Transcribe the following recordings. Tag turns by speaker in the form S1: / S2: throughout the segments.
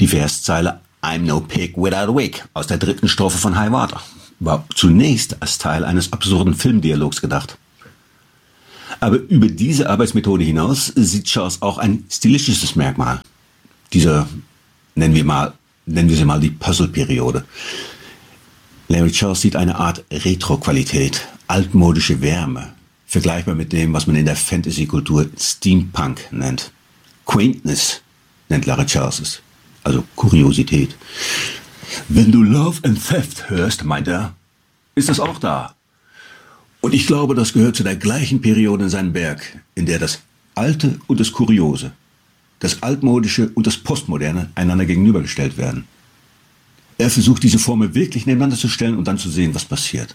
S1: Die Verszeile I'm no pig without a wig aus der 3. Strophe von High Water war zunächst als Teil eines absurden Filmdialogs gedacht. Aber über diese Arbeitsmethode hinaus sieht Charles auch ein stilistisches Merkmal. Dieser, nennen wir sie mal die Puzzle-Periode. Larry Charles sieht eine Art Retro-Qualität, altmodische Wärme, vergleichbar mit dem, was man in der Fantasy-Kultur Steampunk nennt. Quaintness nennt Larry Charles es, also Kuriosität. Wenn du Love and Theft hörst, meint er, ist das auch da. Und ich glaube, das gehört zu der gleichen Periode in seinem Werk, in der das Alte und das Kuriose, das Altmodische und das Postmoderne einander gegenübergestellt werden. Er versucht, diese Formel wirklich nebeneinander zu stellen und dann zu sehen, was passiert.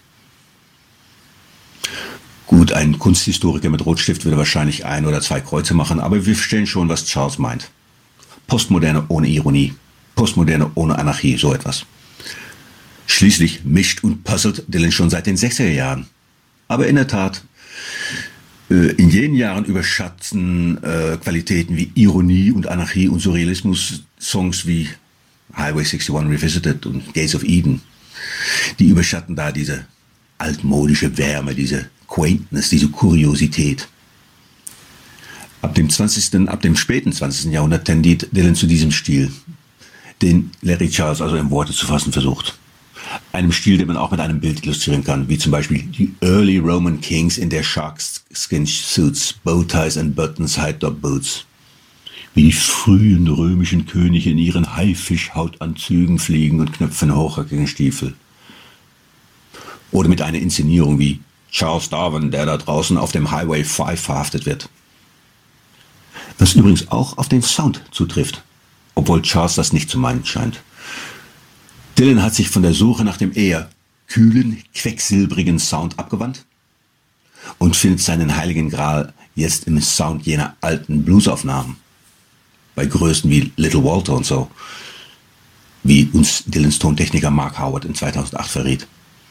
S1: Gut, ein Kunsthistoriker mit Rotstift würde wahrscheinlich 1 oder 2 Kreuze machen, aber wir verstehen schon, was Charles meint. Postmoderne ohne Ironie, Postmoderne ohne Anarchie, so etwas. Schließlich mischt und puzzelt Dylan schon seit den 60er Jahren. Aber in der Tat, in jenen Jahren überschatten Qualitäten wie Ironie und Anarchie und Surrealismus Songs wie Highway 61 Revisited und Gates of Eden. Die überschatten da diese altmodische Wärme, diese Quaintness, diese Kuriosität. Ab dem späten 20. Jahrhundert tendiert Dylan zu diesem Stil, den Larry Charles also in Worte zu fassen versucht. Einem Stil, den man auch mit einem Bild illustrieren kann, wie zum Beispiel die Early Roman Kings in their Sharkskin Suits, Bowties and Buttons, High-Top Boots. Wie die frühen römischen Könige in ihren Haifischhautanzügen fliegen und knöpfen hochhackigen Stiefel. Oder mit einer Inszenierung wie Charles Darwin, der da draußen auf dem Highway 5 verhaftet wird. Was übrigens auch auf den Sound zutrifft, obwohl Charles das nicht zu meinen scheint. Dylan hat sich von der Suche nach dem eher kühlen, quecksilbrigen Sound abgewandt und findet seinen heiligen Gral jetzt im Sound jener alten Bluesaufnahmen. Bei Größen wie Little Walter und so, wie uns Dylans Tontechniker Mark Howard in 2008 verriet.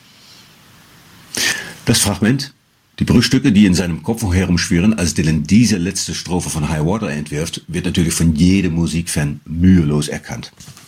S1: Das Fragment, die Bruchstücke, die in seinem Kopf herumschwirren, als Dylan diese letzte Strophe von High Water entwirft, wird natürlich von jedem Musikfan mühelos erkannt.